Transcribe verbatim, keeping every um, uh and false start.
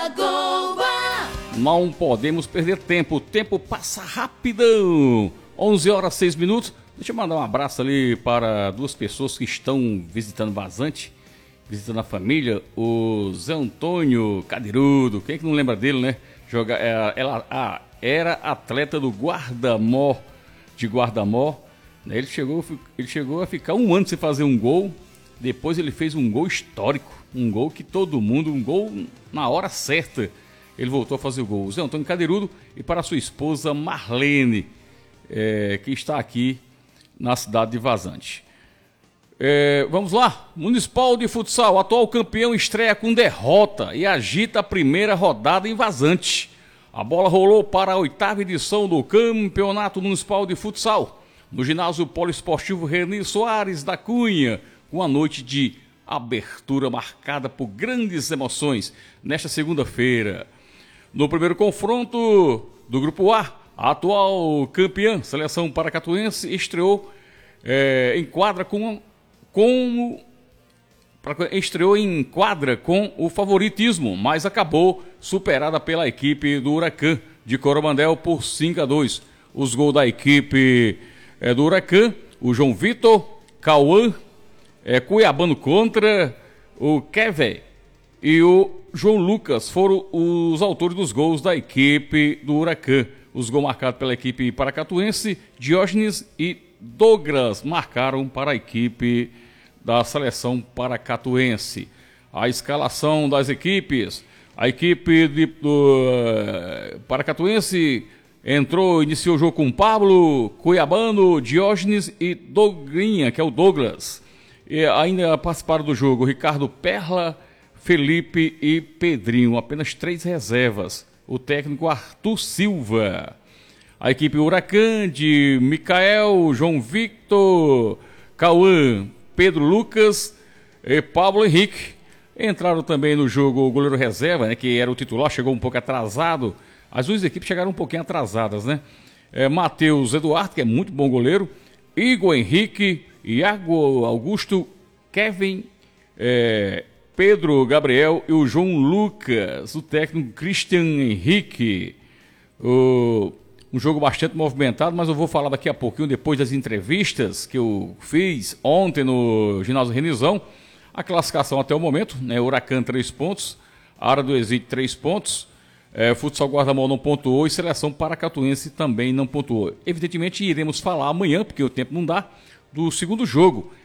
Não podemos perder tempo, o tempo passa rapidão. onze horas e seis minutos. Deixa eu mandar um abraço ali para duas pessoas que estão visitando Vazante, visitando a família. O Zé Antônio Cadeirudo, quem é que não lembra dele, né? Joga, ela, ah, era atleta do Guarda-Mor, de Guarda-Mor. Ele chegou, ele chegou a ficar um ano sem fazer um gol. Depois ele fez um gol histórico, um gol que todo mundo, um gol na hora certa. Ele voltou a fazer o gol. O Zé Antônio Cadeirudo, e para sua esposa Marlene, é, que está aqui na cidade de Vazante. É, vamos lá, Municipal de Futsal, atual campeão, estreia com derrota e agita a primeira rodada em Vazante. A bola rolou para a oitava edição do Campeonato Municipal de Futsal, no ginásio poliesportivo Reni Soares da Cunha, com a noite de abertura marcada por grandes emoções nesta segunda-feira. No primeiro confronto do Grupo A, a atual campeã, seleção paracatuense, estreou é, em quadra com, com estreou em quadra com o favoritismo, mas acabou superada pela equipe do Huracan de Coromandel por cinco a dois. Os gols da equipe é, do Huracan, o João Vitor, Cauã, é, Cuiabano contra o Kevin e o João Lucas foram os autores dos gols da equipe do Huracan. Os gols marcados pela equipe paracatuense, Diógenes e Douglas marcaram para a equipe da seleção paracatuense. A escalação das equipes: a equipe de, do uh, paracatuense entrou, iniciou o jogo com Pablo, Cuiabano, Diógenes e Dogrinha, que é o Douglas. E ainda participaram do jogo Ricardo Perla, Felipe e Pedrinho, apenas três reservas. O técnico Arthur Silva. A equipe Huracan de Micael, João Victor, Cauã, Pedro Lucas e Pablo Henrique. Entraram também no jogo o goleiro reserva, né, que era o titular, chegou um pouco atrasado. As duas equipes chegaram um pouquinho atrasadas, né? É, Matheus Eduardo, que é muito bom goleiro, Igor Henrique, Iago Augusto, Kevin, é, Pedro Gabriel e o João Lucas, o técnico Christian Henrique. O, um jogo bastante movimentado, mas eu vou falar daqui a pouquinho, depois das entrevistas que eu fiz ontem no ginásio Renizão. A classificação até o momento, né? Huracan três pontos, Área do Exílio três pontos, é, Futsal Guarda-Mor não pontuou e Seleção Paracatuense também não pontuou. Evidentemente iremos falar amanhã, porque o tempo não dá, do segundo jogo